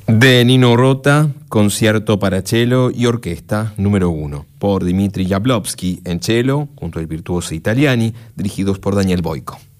De Nino Rota, concierto para cello y orquesta número 1, por Dmitri Jablonski en cello, junto al virtuoso Italiani, dirigidos por Daniel Boyko.